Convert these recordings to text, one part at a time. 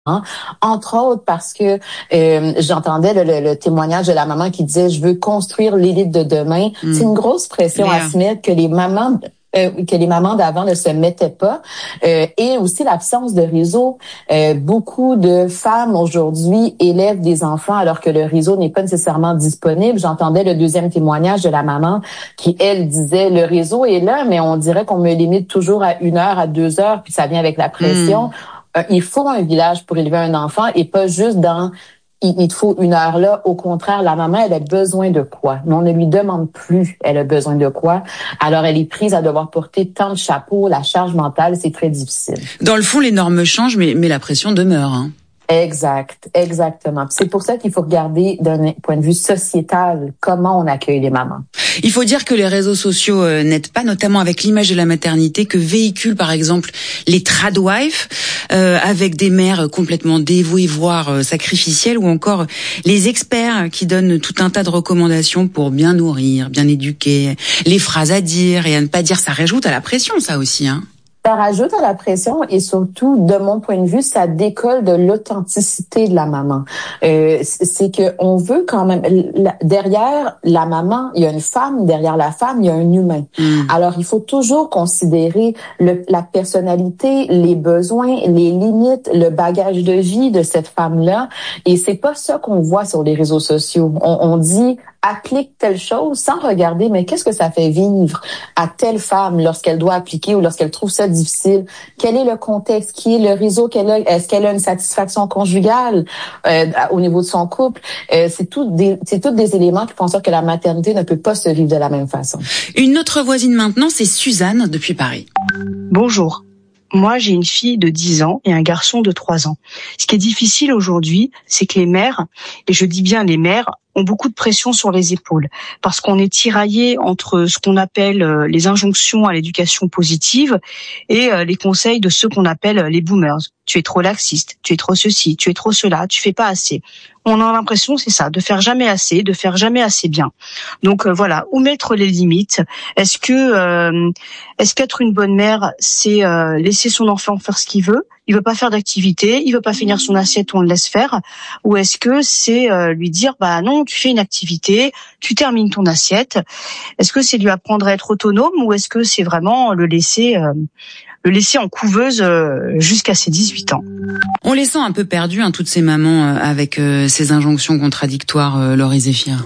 Entre autres parce que j'entendais le témoignage de la maman qui disait « Je veux construire l'élite de demain ». C'est une grosse pression à se mettre que les mamans d'avant ne se mettaient pas. Et aussi l'absence de réseau. Beaucoup de femmes aujourd'hui élèvent des enfants alors que le réseau n'est pas nécessairement disponible. J'entendais le deuxième témoignage de la maman qui, elle, disait « Le réseau est là, mais on dirait qu'on me limite toujours à 1 heure, à 2 heures, puis ça vient avec la pression ». Il faut un village pour élever un enfant et pas juste il te faut 1 heure là. Au contraire, la maman, elle a besoin de quoi? Mais on ne lui demande plus elle a besoin de quoi. Alors, elle est prise à devoir porter tant de chapeaux. La charge mentale, c'est très difficile. Dans le fond, les normes changent, mais la pression demeure, hein. Exactement. C'est pour ça qu'il faut regarder d'un point de vue sociétal comment on accueille les mamans. Il faut dire que les réseaux sociaux n'aident pas, notamment avec l'image de la maternité que véhiculent par exemple les tradwives, avec des mères complètement dévouées, voire sacrificielles, ou encore les experts qui donnent tout un tas de recommandations pour bien nourrir, bien éduquer, les phrases à dire et à ne pas dire. Ça rajoute à la pression, ça aussi, hein. Ça rajoute à la pression et surtout, de mon point de vue, ça décolle de l'authenticité de la maman. C'est que on veut quand même, derrière la maman, il y a une femme, derrière la femme, il y a un humain. Alors, il faut toujours considérer la personnalité, les besoins, les limites, le bagage de vie de cette femme-là. Et c'est pas ça qu'on voit sur les réseaux sociaux. On dit applique telle chose sans regarder, mais qu'est-ce que ça fait vivre à telle femme lorsqu'elle doit appliquer ou lorsqu'elle trouve ça difficile? Quel est le contexte? Qui est le réseau qu'elle a? Est-ce qu'elle a une satisfaction conjugale au niveau de son couple? C'est tous des éléments qui font en sorte que la maternité ne peut pas se vivre de la même façon. Une autre voisine maintenant, c'est Suzanne depuis Paris. Bonjour. Moi, j'ai une fille de 10 ans et un garçon de 3 ans. Ce qui est difficile aujourd'hui, c'est que les mères, et je dis bien les mères, ont beaucoup de pression sur les épaules parce qu'on est tiraillé entre ce qu'on appelle les injonctions à l'éducation positive et les conseils de ceux qu'on appelle les boomers. Tu es trop laxiste, tu es trop ceci, tu es trop cela, tu fais pas assez. On a l'impression, c'est ça, de faire jamais assez, de faire jamais assez bien. Donc voilà, où mettre les limites? Est-ce qu'être une bonne mère, c'est laisser son enfant faire ce qu'il veut? Il veut pas faire d'activité, il veut pas finir son assiette, on le laisse faire. Ou est-ce que c'est lui dire bah non, tu fais une activité, tu termines ton assiette. Est-ce que c'est lui apprendre à être autonome ou est-ce que c'est vraiment le laisser en couveuse jusqu'à ses 18 ans? On les sent un peu perdus, toutes ces mamans avec ces injonctions contradictoires, Laurie Zéphir.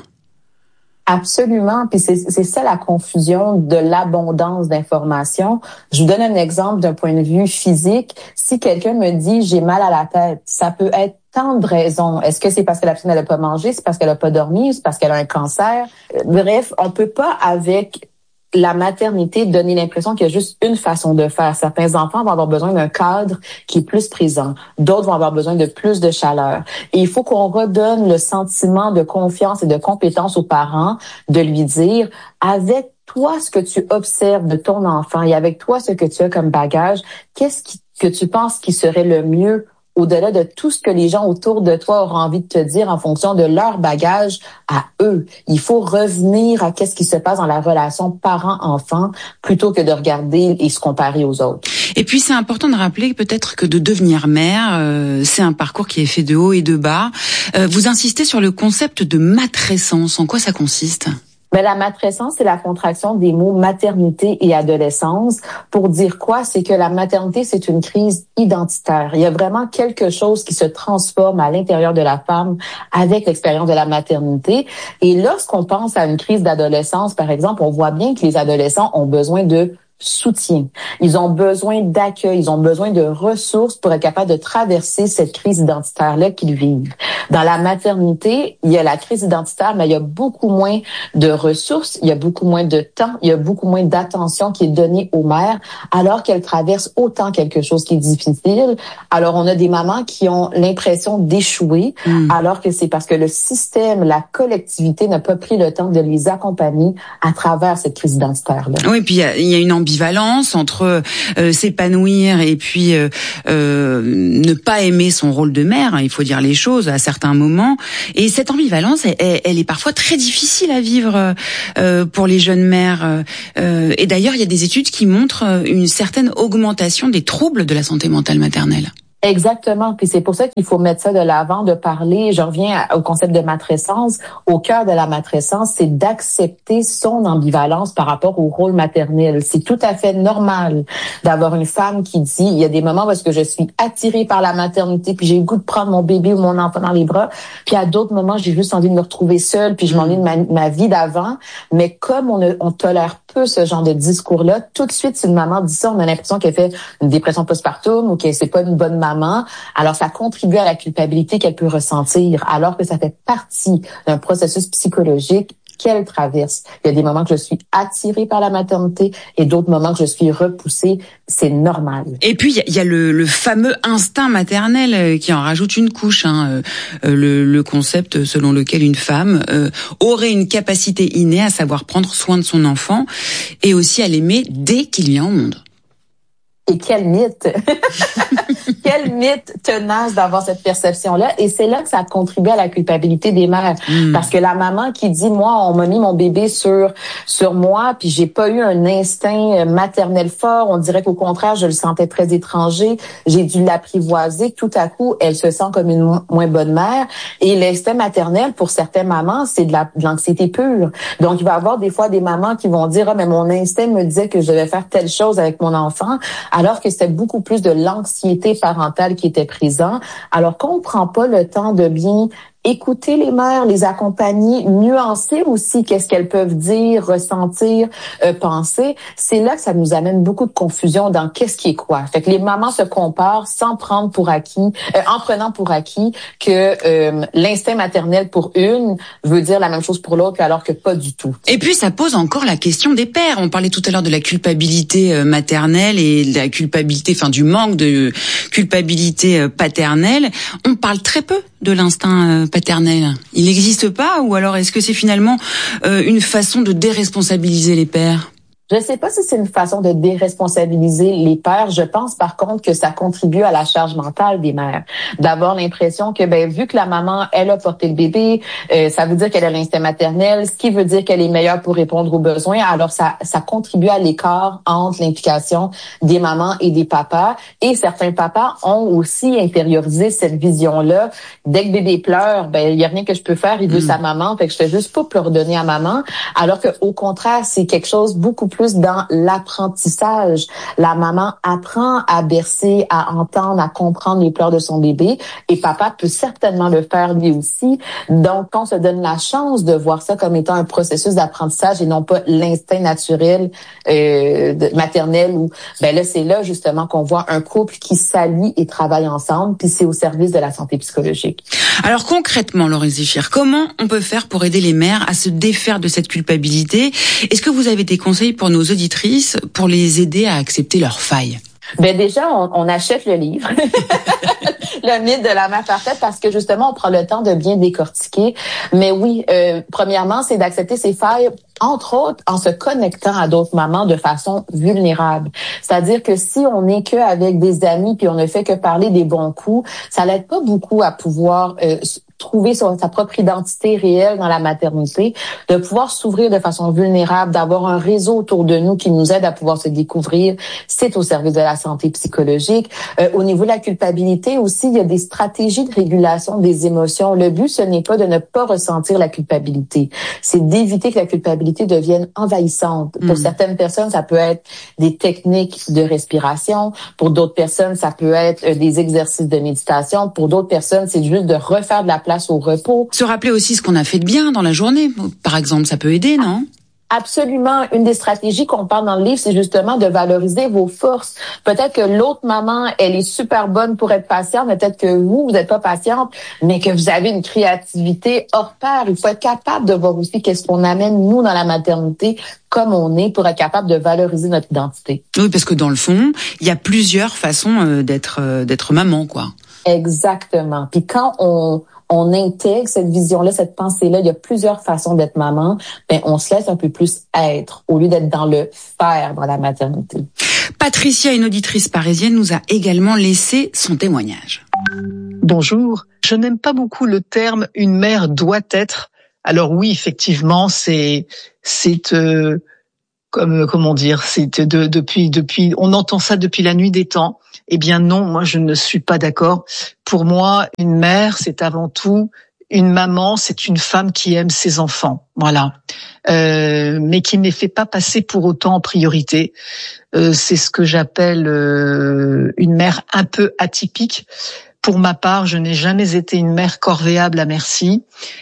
Absolument, puis c'est ça la confusion de l'abondance d'informations. Je vous donne un exemple d'un point de vue physique. Si quelqu'un me dit j'ai mal à la tête, ça peut être tant de raisons. Est-ce que c'est parce que la personne n'a pas mangé, c'est parce qu'elle n'a pas dormi, c'est parce qu'elle a un cancer? Bref, on peut pas avec la maternité donner l'impression qu'il y a juste une façon de faire. Certains enfants vont avoir besoin d'un cadre qui est plus présent. D'autres vont avoir besoin de plus de chaleur. Et il faut qu'on redonne le sentiment de confiance et de compétence aux parents, de lui dire, avec toi, ce que tu observes de ton enfant et avec toi, ce que tu as comme bagage, que tu penses qui serait le mieux au-delà de tout ce que les gens autour de toi auront envie de te dire en fonction de leur bagage à eux. Il faut revenir à qu'est-ce qui se passe dans la relation parent-enfant plutôt que de regarder et se comparer aux autres. Et puis, c'est important de rappeler peut-être que de devenir mère, c'est un parcours qui est fait de haut et de bas. Vous insistez sur le concept de matrescence. En quoi ça consiste ? Mais la matrescence, c'est la contraction des mots maternité et adolescence. Pour dire quoi? C'est que la maternité, c'est une crise identitaire. Il y a vraiment quelque chose qui se transforme à l'intérieur de la femme avec l'expérience de la maternité. Et lorsqu'on pense à une crise d'adolescence, par exemple, on voit bien que les adolescents ont besoin de soutien. Ils ont besoin d'accueil, ils ont besoin de ressources pour être capables de traverser cette crise identitaire-là qu'ils vivent. Dans la maternité, il y a la crise identitaire, mais il y a beaucoup moins de ressources, il y a beaucoup moins de temps, il y a beaucoup moins d'attention qui est donnée aux mères, alors qu'elles traversent autant quelque chose qui est difficile. Alors, on a des mamans qui ont l'impression d'échouer, alors que c'est parce que le système, la collectivité n'a pas pris le temps de les accompagner à travers cette crise identitaire-là. Oui, puis il y a une ambivalence entre s'épanouir et puis ne pas aimer son rôle de mère, il faut dire les choses à certains moments. Et cette ambivalence, elle est parfois très difficile à vivre pour les jeunes mères. Et d'ailleurs, il y a des études qui montrent une certaine augmentation des troubles de la santé mentale maternelle. Exactement. Puis c'est pour ça qu'il faut mettre ça de l'avant, de parler. Je reviens au concept de matrescence. Au cœur de la matrescence, c'est d'accepter son ambivalence par rapport au rôle maternel. C'est tout à fait normal d'avoir une femme qui dit, il y a des moments où est-ce que je suis attirée par la maternité, puis j'ai le goût de prendre mon bébé ou mon enfant dans les bras. Puis à d'autres moments, j'ai juste envie de me retrouver seule, puis je m'ennuie de ma vie d'avant. Mais comme on tolère peu ce genre de discours-là, tout de suite, si une maman dit ça, on a l'impression qu'elle fait une dépression postpartum ou que c'est pas une bonne maman. Alors, ça contribue à la culpabilité qu'elle peut ressentir, alors que ça fait partie d'un processus psychologique qu'elle traverse. Il y a des moments que je suis attirée par la maternité et d'autres moments que je suis repoussée. C'est normal. Et puis, il y a le fameux instinct maternel qui en rajoute une couche. Le concept selon lequel une femme aurait une capacité innée à savoir prendre soin de son enfant et aussi à l'aimer dès qu'il vient au monde. Et quel mythe! Quel mythe tenace d'avoir cette perception-là. Et c'est là que ça contribue à la culpabilité des mères. Parce que la maman qui dit, moi, on m'a mis mon bébé sur moi, puis j'ai pas eu un instinct maternel fort. On dirait qu'au contraire, je le sentais très étranger. J'ai dû l'apprivoiser. Tout à coup, elle se sent comme une moins bonne mère. Et l'instinct maternel, pour certaines mamans, c'est de l'anxiété pure. Donc, il va y avoir des fois des mamans qui vont dire, mais mon instinct me disait que je devais faire telle chose avec mon enfant, alors que c'était beaucoup plus de l'anxiété parentale qui était présent. Alors qu'on ne prend pas le temps de bien écouter les mères, les accompagner, nuancer aussi qu'est-ce qu'elles peuvent dire, ressentir, penser, c'est là que ça nous amène beaucoup de confusion dans qu'est-ce qui est quoi. Fait que les mamans se comparent sans prendre pour acquis, en prenant pour acquis que l'instinct maternel pour une veut dire la même chose pour l'autre, alors que pas du tout. Et puis ça pose encore la question des pères. On parlait tout à l'heure de la culpabilité maternelle et de la culpabilité, du manque de culpabilité paternelle. On parle très peu de l'instinct paternel. Il n'existe pas, ou alors est-ce que c'est finalement une façon de déresponsabiliser les pères? Je ne sais pas si c'est une façon de déresponsabiliser les pères. Je pense par contre que ça contribue à la charge mentale des mères. D'avoir l'impression que, vu que la maman, elle a porté le bébé, ça veut dire qu'elle a l'instinct maternel, ce qui veut dire qu'elle est meilleure pour répondre aux besoins. Alors ça contribue à l'écart entre l'implication des mamans et des papas. Et certains papas ont aussi intériorisé cette vision-là. Dès que bébé pleure, il y a rien que je peux faire, il veut sa maman, fait que je fais juste pas leur donner à maman. Alors que au contraire, c'est quelque chose beaucoup plus dans l'apprentissage. La maman apprend à bercer, à entendre, à comprendre les pleurs de son bébé, et papa peut certainement le faire lui aussi. Donc, on se donne la chance de voir ça comme étant un processus d'apprentissage et non pas l'instinct naturel maternel. Où, là, c'est là justement qu'on voit un couple qui s'allie et travaille ensemble, puis c'est au service de la santé psychologique. Alors concrètement, Laurence Zéphir, comment on peut faire pour aider les mères à se défaire de cette culpabilité? Est-ce que vous avez des conseils pour nos auditrices pour les aider à accepter leurs failles? Déjà, on achète le livre, le mythe de la mère parfaite, parce que justement, on prend le temps de bien décortiquer. Mais oui, premièrement, c'est d'accepter ses failles, entre autres, en se connectant à d'autres mamans de façon vulnérable. C'est-à-dire que si on n'est qu'avec des amis puis on ne fait que parler des bons coups, ça l'aide pas beaucoup à pouvoir trouver sa propre identité réelle dans la maternité, de pouvoir s'ouvrir de façon vulnérable, d'avoir un réseau autour de nous qui nous aide à pouvoir se découvrir, c'est au service de la santé psychologique. Au niveau de la culpabilité aussi, il y a des stratégies de régulation des émotions. Le but, ce n'est pas de ne pas ressentir la culpabilité, c'est d'éviter que la culpabilité devienne envahissante. Pour certaines personnes, ça peut être des techniques de respiration. Pour d'autres personnes, ça peut être des exercices de méditation. Pour d'autres personnes, c'est juste de refaire de la place au repos. Se rappeler aussi ce qu'on a fait de bien dans la journée, par exemple, ça peut aider, non? Absolument. Une des stratégies qu'on parle dans le livre, c'est justement de valoriser vos forces. Peut-être que l'autre maman, elle est super bonne pour être patiente, mais peut-être que vous n'êtes pas patiente, mais que vous avez une créativité hors pair. Il faut être capable de voir aussi qu'est-ce qu'on amène, nous, dans la maternité, comme on est, pour être capable de valoriser notre identité. Oui, parce que dans le fond, il y a plusieurs façons d'être maman, quoi. Exactement. Puis quand on intègre cette vision-là, cette pensée-là, il y a plusieurs façons d'être maman, on se laisse un peu plus être au lieu d'être dans le faire dans la maternité. Patricia, une auditrice parisienne, nous a également laissé son témoignage. Bonjour, je n'aime pas beaucoup le terme « une mère doit être ». Alors oui, effectivement, c'est comment dire, c'est depuis, on entend ça depuis la nuit des temps. Eh bien non, moi je ne suis pas d'accord. Pour moi, une mère, c'est avant tout une maman, c'est une femme qui aime ses enfants, voilà, mais qui ne les fait pas passer pour autant en priorité. C'est ce que j'appelle une mère un peu atypique. Pour ma part, je n'ai jamais été une mère corvéable à merci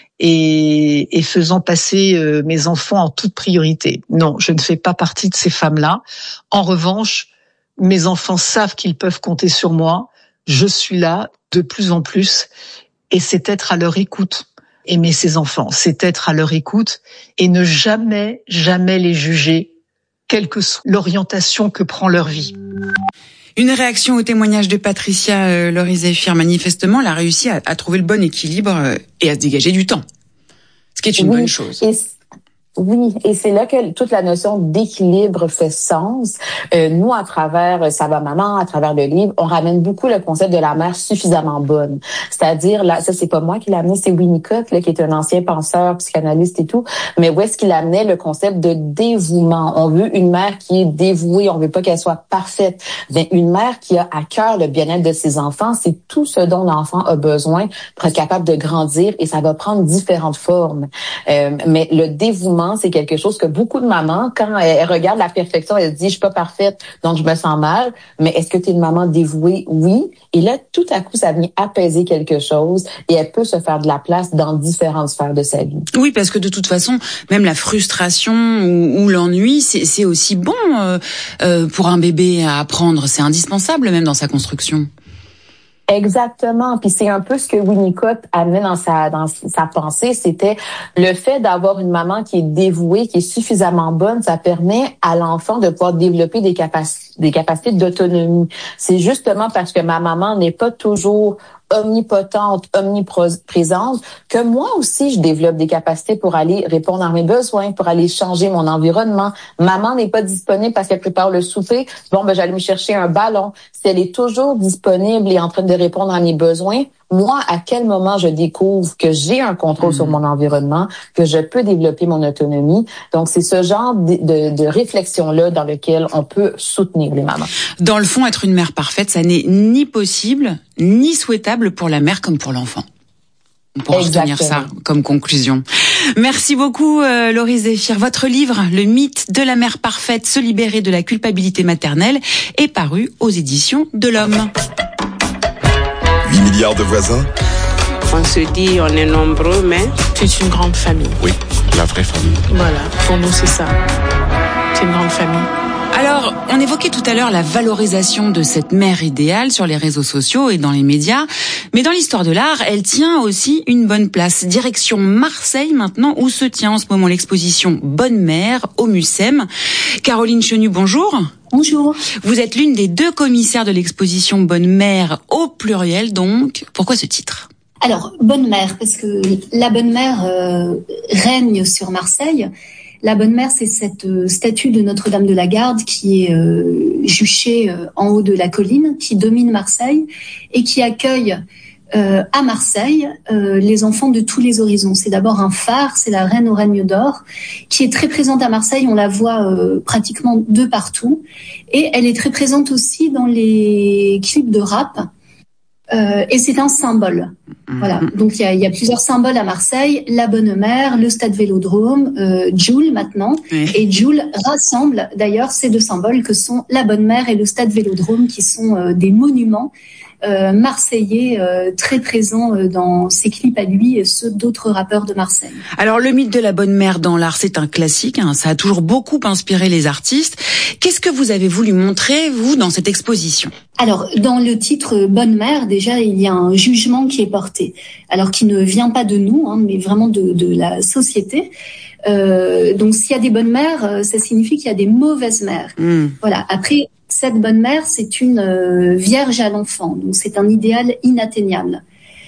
et faisant passer mes enfants en toute priorité. Non, je ne fais pas partie de ces femmes-là. En revanche, mes enfants savent qu'ils peuvent compter sur moi. Je suis là de plus en plus. Et c'est être à leur écoute. Aimer ses enfants, c'est être à leur écoute et ne jamais les juger, quelle que soit l'orientation que prend leur vie. Une réaction au témoignage de Patricia Lorizet-Fir. Manifestement, elle a réussi à trouver le bon équilibre et à se dégager du temps. Ce qui est une bonne chose. Oui, et c'est là que toute la notion d'équilibre fait sens. Nous, à travers Ça va maman, à travers le livre, on ramène beaucoup le concept de la mère suffisamment bonne. C'est-à-dire, là, ça c'est pas moi qui l'ai amené, c'est Winnicott, là, qui est un ancien penseur, psychanalyste et tout, mais où est-ce qu'il amenait le concept de dévouement. On veut une mère qui est dévouée, on veut pas qu'elle soit parfaite. Mais une mère qui a à cœur le bien-être de ses enfants, c'est tout ce dont l'enfant a besoin pour être capable de grandir et ça va prendre différentes formes. Mais le dévouement, c'est quelque chose que beaucoup de mamans, quand elles regardent la perfection, elles se disent, je suis pas parfaite, donc je me sens mal. Mais est-ce que tu es une maman dévouée? Oui. Et là, tout à coup, ça vient apaiser quelque chose et elle peut se faire de la place dans différentes sphères de sa vie. Oui, parce que de toute façon, même la frustration ou l'ennui, c'est aussi bon pour un bébé à apprendre. C'est indispensable même dans sa construction. Exactement. Puis c'est un peu ce que Winnicott amenait dans sa pensée, c'était le fait d'avoir une maman qui est dévouée, qui est suffisamment bonne, ça permet à l'enfant de pouvoir développer des capacités d'autonomie. C'est justement parce que ma maman n'est pas toujours omnipotente, omniprésente, que moi aussi, je développe des capacités pour aller répondre à mes besoins, pour aller changer mon environnement. Maman n'est pas disponible parce qu'elle prépare le souper. Bon, j'allais me chercher un ballon. Si elle est toujours disponible et en train de répondre à mes besoins, moi, à quel moment je découvre que j'ai un contrôle sur mon environnement, que je peux développer mon autonomie. Donc, c'est ce genre de réflexion-là dans lequel on peut soutenir les mamans. Dans le fond, être une mère parfaite, ça n'est ni possible, ni souhaitable pour la mère comme pour l'enfant. On pourra retenir ça comme conclusion. Merci beaucoup, Lorizet-Fir. Votre livre, Le mythe de la mère parfaite, se libérer de la culpabilité maternelle, est paru aux éditions de l'Homme. 8 milliards de voisins. On se dit, on est nombreux, mais c'est une grande famille. Oui, la vraie famille. Voilà, pour nous c'est ça. C'est une grande famille. Alors, on évoquait tout à l'heure la valorisation de cette mère idéale sur les réseaux sociaux et dans les médias. Mais dans l'histoire de l'art, elle tient aussi une bonne place. Direction Marseille maintenant, où se tient en ce moment l'exposition Bonne Mère au Mucem. Caroline Chenu, bonjour. Bonjour. Vous êtes l'une des 2 commissaires de l'exposition Bonne Mère au pluriel, donc. Pourquoi ce titre ? Alors, Bonne Mère, parce que la Bonne Mère règne sur Marseille. La Bonne Mère, c'est cette statue de Notre-Dame de la Garde qui est juchée en haut de la colline, qui domine Marseille et qui accueille à Marseille les enfants de tous les horizons. C'est d'abord un phare, c'est la reine au règne d'or, qui est très présente à Marseille, on la voit pratiquement de partout, et elle est très présente aussi dans les clips de rap, et c'est un symbole. Voilà. Donc il y a plusieurs symboles à Marseille, la Bonne Mère, le Stade Vélodrome, Joule maintenant, et Joule rassemble d'ailleurs ces 2 symboles que sont la Bonne Mère et le Stade Vélodrome, qui sont des monuments marseillais très présents dans ses clips à lui et ceux d'autres rappeurs de Marseille. Alors le mythe de la bonne mère dans l'art, c'est un classique, ça a toujours beaucoup inspiré les artistes. Qu'est-ce que vous avez voulu montrer, vous, dans cette exposition ? Alors, dans le titre Bonne Mère, déjà, il y a un jugement qui est porté. Alors, qui ne vient pas de nous, mais vraiment de la société. Donc, s'il y a des bonnes mères, ça signifie qu'il y a des mauvaises mères. Voilà. Après, cette bonne mère, c'est une vierge à l'enfant. Donc, c'est un idéal inatteignable.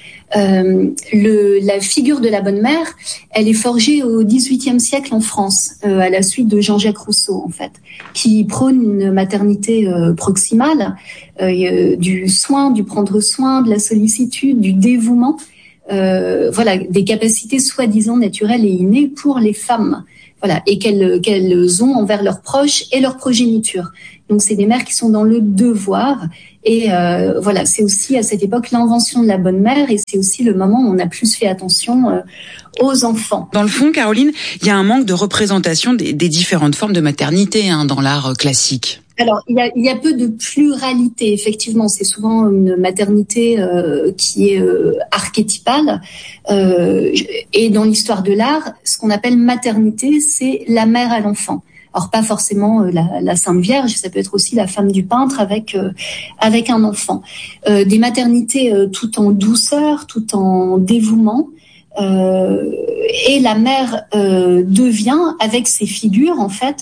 La figure de la bonne mère, elle est forgée au XVIIIe siècle en France, à la suite de Jean-Jacques Rousseau, en fait, qui prône une maternité proximale, du soin, du prendre soin, de la sollicitude, du dévouement. des capacités soi-disant naturelles et innées pour les femmes. Voilà, et qu'elles ont envers leurs proches et leur progéniture. Donc c'est des mères qui sont dans le devoir. Et c'est aussi à cette époque l'invention de la bonne mère, et c'est aussi le moment où on a plus fait attention aux enfants. Dans le fond, Caroline, il y a un manque de représentation des différentes formes de maternité dans l'art classique. Alors, il y a peu de pluralité, effectivement. C'est souvent une maternité qui est archétypale. Et dans l'histoire de l'art, ce qu'on appelle maternité, c'est la mère à l'enfant. Alors, pas forcément la Sainte Vierge, ça peut être aussi la femme du peintre avec un enfant. Des maternités tout en douceur, tout en dévouement. Et la mère devient, avec ses figures, en fait,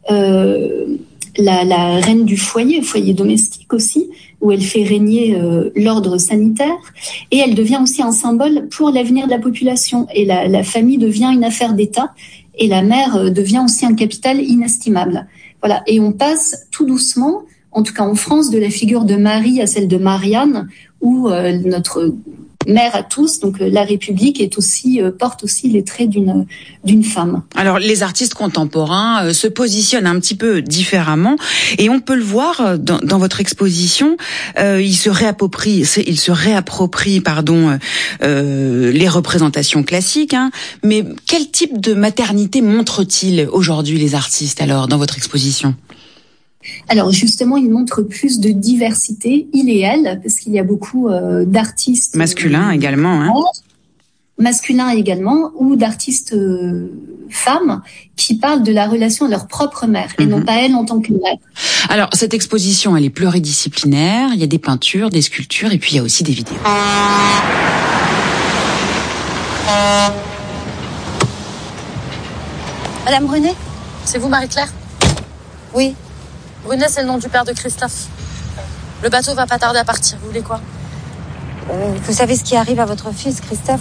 la reine du foyer domestique aussi, où elle fait régner l'ordre sanitaire, et elle devient aussi un symbole pour l'avenir de la population. Et la famille devient une affaire d'État, et la mère devient aussi un capital inestimable. Voilà. Et on passe tout doucement, en tout cas en France, de la figure de Marie à celle de Marianne, où notre mère à tous, donc la République porte aussi les traits d'une femme. Alors les artistes contemporains se positionnent un petit peu différemment, et on peut le voir dans votre exposition. Ils se réapproprient les représentations classiques. Mais quel type de maternité montrent-ils aujourd'hui les artistes alors dans votre exposition? Alors justement, il montre plus de diversité, il et elle, parce qu'il y a beaucoup d'artistes masculins également, masculins également, ou d'artistes femmes qui parlent de la relation à leur propre mère et non pas elle en tant que mère. Alors cette exposition, elle est pluridisciplinaire. Il y a des peintures, des sculptures, et puis il y a aussi des vidéos. Madame Brunet, c'est vous Marie-Claire? Oui. Brunet, c'est le nom du père de Christophe. Le bateau va pas tarder à partir. Vous voulez quoi? Vous savez ce qui arrive à votre fils, Christophe?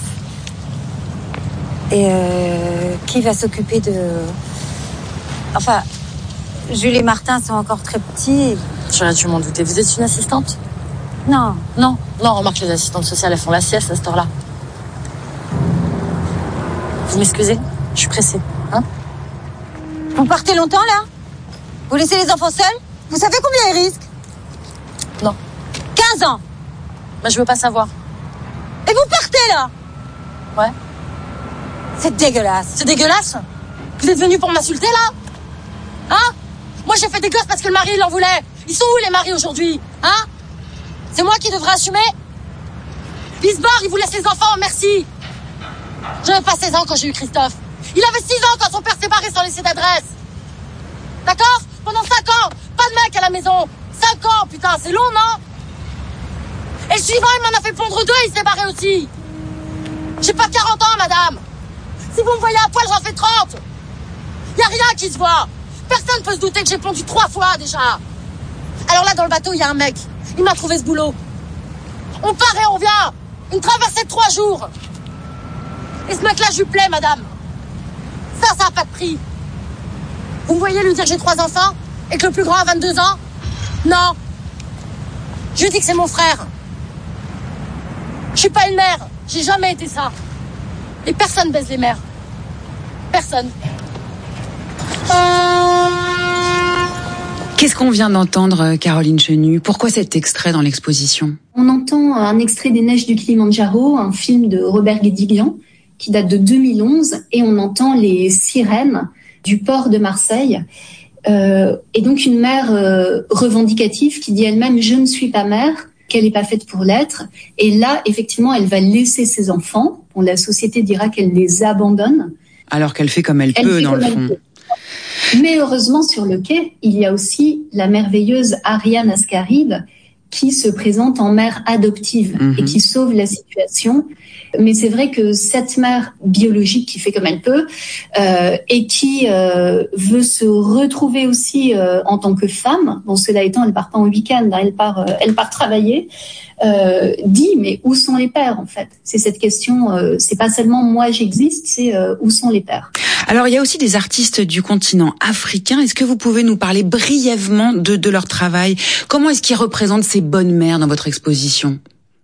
Et qui va s'occuper de... Enfin, Jules et Martin sont encore très petits. J'aurais dû m'en douter. Vous êtes une assistante? Non. Non, remarque, les assistantes sociales, elles font la sieste à cette heure-là. Vous m'excusez? Je suis pressée. Vous partez longtemps, là? Vous laissez les enfants seuls? Vous savez combien ils risquent? Non. 15 ans. Mais je veux pas savoir. Et vous partez, là? Ouais. C'est dégueulasse. C'est dégueulasse? Vous êtes venus pour m'insulter, là? Moi, j'ai fait des gosses parce que le mari, il en voulait. Ils sont où, les maris, aujourd'hui? C'est moi qui devrais assumer? Il se barre, il vous laisse les enfants, merci. J'avais pas 16 ans quand j'ai eu Christophe. Il avait 6 ans quand son père s'est barré sans laisser d'adresse. D'accord? Pendant 5 ans, pas de mec à la maison. 5 ans, putain, c'est long, non? Et le suivant, il m'en a fait pondre 2 et il s'est barré aussi. J'ai pas 40 ans, madame. Si vous me voyez à poil, j'en fais 30. Y a rien qui se voit. Personne peut se douter que j'ai pondu 3 fois, déjà. Alors là, dans le bateau, il y a un mec. Il m'a trouvé ce boulot. On part et on vient. Une traversée de 3 jours. Et ce mec-là, je lui plais, madame. Ça a pas de prix. Vous me voyez lui dire que j'ai 3 enfants et que le plus grand a 22 ans? Non. Je lui dis que c'est mon frère. Je suis pas une mère. J'ai jamais été ça. Et personne baise les mères. Personne. Qu'est-ce qu'on vient d'entendre, Caroline Chenu? Pourquoi cet extrait dans l'exposition? On entend un extrait des Neiges du Kilimandjaro, un film de Robert Guédiguian qui date de 2011, et on entend les sirènes du port de Marseille. Et donc une mère revendicative qui dit elle-même « je ne suis pas mère », qu'elle n'est pas faite pour l'être. Et là, effectivement, elle va laisser ses enfants. Bon, la société dira qu'elle les abandonne. Alors qu'elle fait comme elle peut, dans le fond. Mais heureusement, sur le quai, il y a aussi la merveilleuse Ariane Ascaride qui se présente en mère adoptive et qui sauve la situation. Mais c'est vrai que cette mère biologique qui fait comme elle peut et qui veut se retrouver aussi en tant que femme, bon, cela étant, elle part pas en week-end, elle part travailler, dit mais où sont les pères en fait? C'est cette question, c'est pas seulement moi j'existe, c'est où sont les pères? Alors il y a aussi des artistes du continent africain. Est-ce que vous pouvez nous parler brièvement de leur travail? Comment est-ce qu'ils représentent ces bonnes mères dans votre exposition?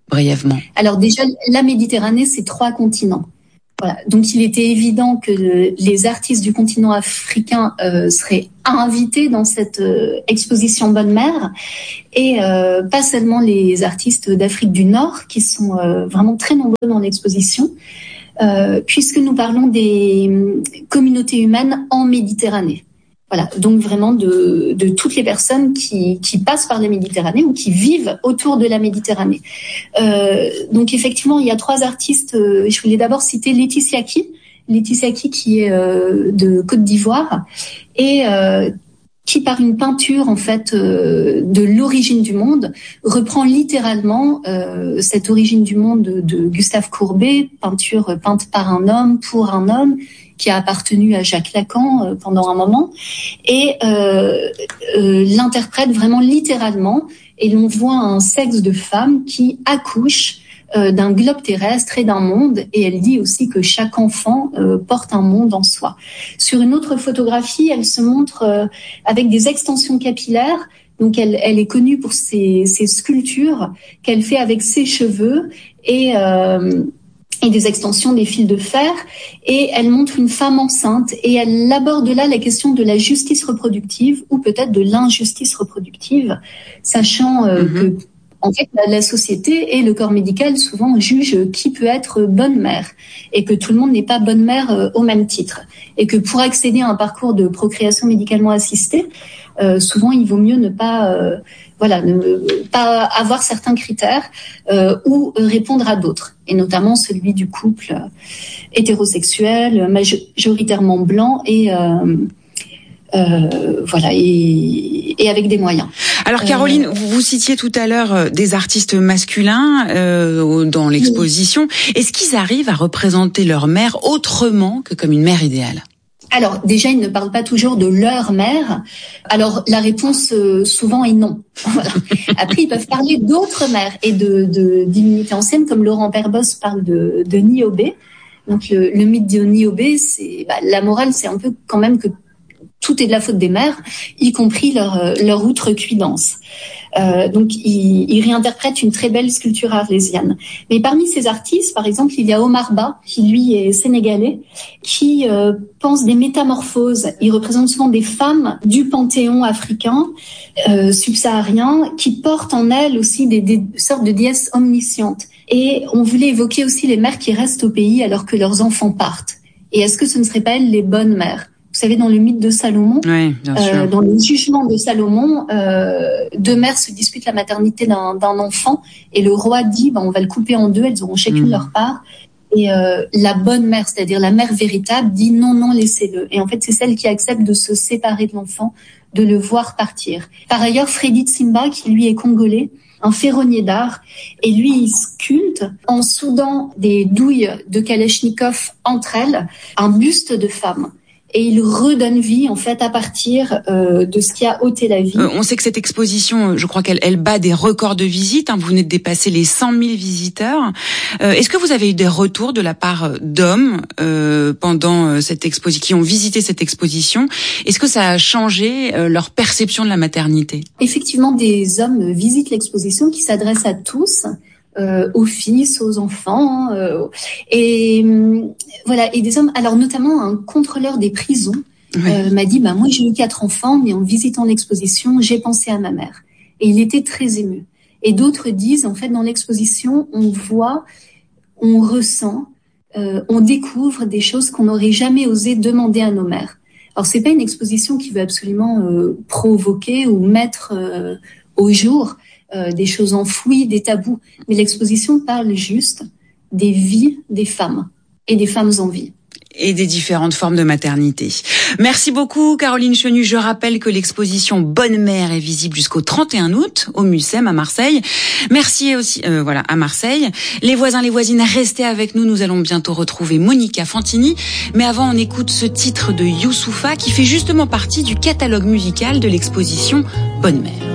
brièvement? Alors déjà, la Méditerranée, c'est 3 continents. Voilà. Donc il était évident que les artistes du continent africain seraient invités dans cette exposition Bonne Mère, et pas seulement les artistes d'Afrique du Nord qui sont vraiment très nombreux dans l'exposition, puisque nous parlons des communautés humaines en Méditerranée. Voilà, donc vraiment de toutes les personnes qui passent par la Méditerranée ou qui vivent autour de la Méditerranée. Donc effectivement, il y a 3 artistes. Je voulais d'abord citer Laetitia Ki qui est de Côte d'Ivoire et qui, par une peinture en fait de l'origine du monde, reprend littéralement cette origine du monde de Gustave Courbet, peinture peinte par un homme pour un homme, qui a appartenu à Jacques Lacan pendant un moment, et l'interprète vraiment littéralement, et l'on voit un sexe de femme qui accouche d'un globe terrestre et d'un monde, et elle dit aussi que chaque enfant porte un monde en soi. Sur une autre photographie, elle se montre avec des extensions capillaires. Donc elle est connue pour ses sculptures qu'elle fait avec ses cheveux et des extensions des fils de fer, et elle montre une femme enceinte, et elle aborde là la question de la justice reproductive, ou peut-être de l'injustice reproductive, sachant que en fait, la société et le corps médical souvent jugent qui peut être bonne mère, et que tout le monde n'est pas bonne mère au même titre, et que pour accéder à un parcours de procréation médicalement assistée, souvent il vaut mieux ne pas avoir certains critères ou répondre à d'autres, et notamment celui du couple hétérosexuel, majoritairement blanc et avec des moyens. Alors Caroline, vous citiez tout à l'heure des artistes masculins dans l'exposition. Oui. Est-ce qu'ils arrivent à représenter leur mère autrement que comme une mère idéale ? Alors déjà, ils ne parlent pas toujours de leur mère. Alors la réponse souvent est non. Voilà. Après, ils peuvent parler d'autres mères et de divinités anciennes, comme Laurent Perbos parle de Niobé. Donc le mythe de Niobé, c'est la morale, c'est un peu quand même que tout est de la faute des mères, y compris leur outrecuidance. Donc, il réinterprète une très belle sculpture arlésienne. Mais parmi ces artistes, par exemple, il y a Omar Ba, qui lui est sénégalais, qui pense des métamorphoses. Il représente souvent des femmes du panthéon africain, subsaharien, qui portent en elles aussi des sortes de déesses omniscientes. Et on voulait évoquer aussi les mères qui restent au pays alors que leurs enfants partent. Et est-ce que ce ne seraient pas elles les bonnes mères ? Vous savez, dans le mythe de Salomon, oui, bien sûr. Dans le jugement de Salomon, 2 mères se disputent la maternité d'un enfant, et le roi dit on va le couper en 2, elles auront chacune leur part. Et la bonne mère, c'est-à-dire la mère véritable, dit non, laissez-le. Et en fait, c'est celle qui accepte de se séparer de l'enfant, de le voir partir. Par ailleurs, Freddy Tsimba, qui lui est congolais, un ferronnier d'art, et lui il sculpte en soudant des douilles de Kalachnikov entre elles un buste de femme. Et il redonne vie, en fait, à partir de ce qui a ôté la vie. On sait que cette exposition, je crois qu'elle bat des records de visites. Vous venez de dépasser les 100 000 visiteurs. Est-ce que vous avez eu des retours de la part d'hommes pendant cette exposition, qui ont visité cette exposition ? Est-ce que ça a changé leur perception de la maternité ? Effectivement, des hommes visitent l'exposition qui s'adresse à tous. Aux fils, aux enfants, et des hommes. Alors notamment un contrôleur des prisons m'a dit moi j'ai eu 4 enfants, mais en visitant l'exposition j'ai pensé à ma mère, et il était très ému. Et d'autres disent en fait dans l'exposition on voit, on ressent, on découvre des choses qu'on n'aurait jamais osé demander à nos mères. Alors c'est pas une exposition qui veut absolument provoquer ou mettre au jour des choses enfouies, des tabous. Mais l'exposition parle juste des vies des femmes et des femmes en vie. Et des différentes formes de maternité. Merci beaucoup Caroline Chenu. Je rappelle que l'exposition Bonne Mère est visible jusqu'au 31 août au Mucem à Marseille. Merci aussi à Marseille. Les voisins, les voisines, restez avec nous. Nous allons bientôt retrouver Monica Fantini. Mais avant, on écoute ce titre de Youssoupha qui fait justement partie du catalogue musical de l'exposition Bonne Mère.